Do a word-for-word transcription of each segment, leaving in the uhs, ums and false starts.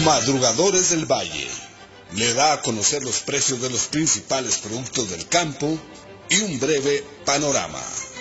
Madrugadores del Valle le da a conocer los precios de los principales productos del campo y un breve panorama.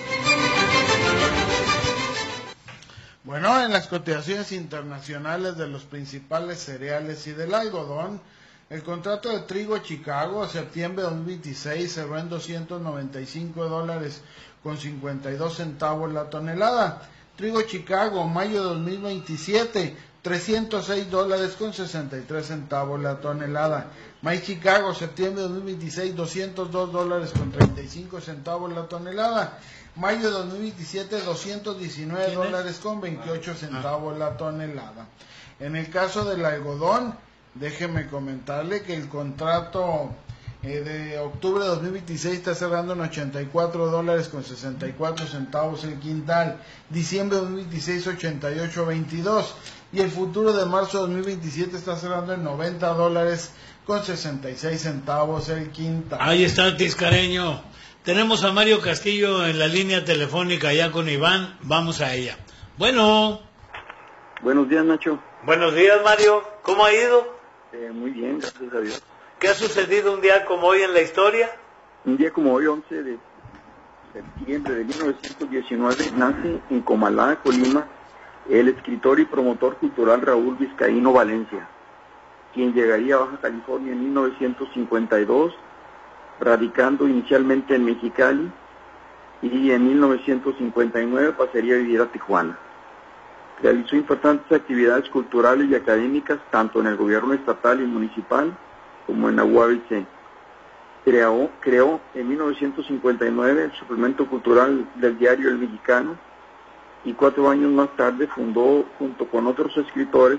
Bueno, en las cotizaciones internacionales de los principales cereales y del algodón, el contrato de trigo Chicago, septiembre de dos mil veintiséis, cerró en doscientos noventa y cinco dólares con cincuenta y dos centavos la tonelada. Trigo Chicago, mayo de dos mil veintisiete, trescientos seis dólares con sesenta y tres centavos la tonelada. Maíz Chicago, septiembre de dos mil veintiséis, doscientos dos dólares con treinta y cinco centavos la tonelada. Mayo de dos mil veintisiete, doscientos diecinueve dólares con veintiocho centavos la tonelada. En el caso del algodón, déjeme comentarle que el contrato eh, de octubre de dos mil veintiséis está cerrando en ochenta y cuatro dólares con sesenta y cuatro centavos el quintal. Diciembre de dos mil veintiséis, ochenta y ocho veintidós. Y el futuro de marzo de dos mil veintisiete está cerrando en noventa dólares con sesenta y seis centavos el quintal. Ahí está el tiscareño. Tenemos a Mario Castillo en la línea telefónica ya con Iván. Vamos a ella. Bueno. Buenos días, Nacho. Buenos días, Mario. ¿Cómo ha ido? Eh, muy bien, gracias a Dios. ¿Qué ha sucedido un día como hoy en la historia? Un día como hoy, once de septiembre de mil novecientos diecinueve, nace en Comalá, Colima, el escritor y promotor cultural Raúl Vizcaíno Valencia, quien llegaría a Baja California en mil novecientos cincuenta y dos, radicando inicialmente en Mexicali, y en mil novecientos cincuenta y nueve pasaría a vivir a Tijuana. Realizó importantes actividades culturales y académicas, tanto en el gobierno estatal y municipal, como en la U A B C. Creó, creó en mil novecientos cincuenta y nueve el suplemento cultural del diario El Mexicano, y cuatro años más tarde fundó, junto con otros escritores,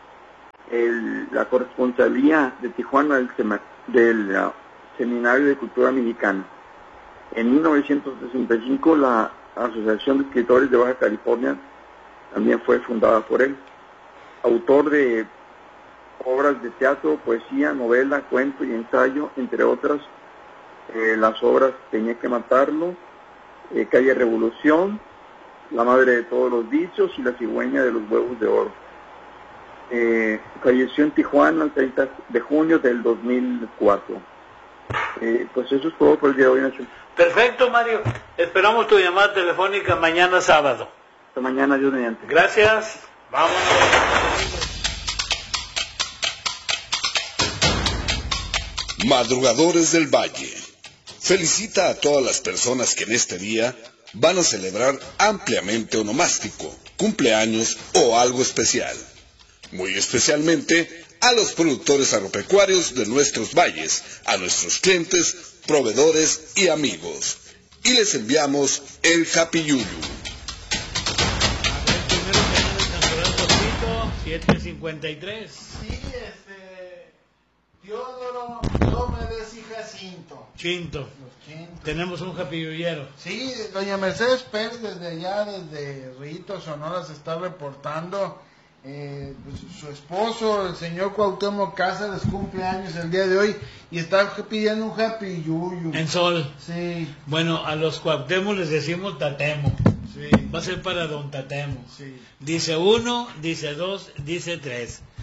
el, la corresponsalía de Tijuana del, sema, del uh, Seminario de Cultura Mexicana. En mil novecientos sesenta y cinco la Asociación de Escritores de Baja California también fue fundada por él. Autor de obras de teatro, poesía, novela, cuento y ensayo, entre otras, eh, las obras Tenía que matarlo, eh, Calle Revolución, La madre de todos los vicios y La cigüeña de los huevos de oro. Eh, falleció en Tijuana el treinta de junio del dos mil cuatro. Eh, pues eso es todo por el día de hoy, Nacho. Perfecto, Mario. Esperamos tu llamada telefónica mañana sábado. Hasta mañana, Dios mediante. Gracias. Vámonos. Madrugadores del Valle felicita a todas las personas que en este día van a celebrar ampliamente onomástico, cumpleaños o algo especial. Muy especialmente a los productores agropecuarios de nuestros valles, a nuestros clientes, proveedores y amigos. Y les enviamos el Happy Yuyu. siete cincuenta y tres. Sí, este... Teodoro, Diomedes y Jacinto. Chinto. Los Chintos. Tenemos un japilluyero. Sí, doña Mercedes Pérez desde allá, desde Rito, Sonora, se está reportando. Eh, pues, su esposo, el señor Cuauhtémoc Cáceres, cumple años el día de hoy y está pidiendo un happy yuyu. En sol. Sí. Bueno, a los Cuauhtémoc les decimos Tatemo. Sí. Va a ser para don Tatemo. Sí. Dice uno, dice dos, dice tres.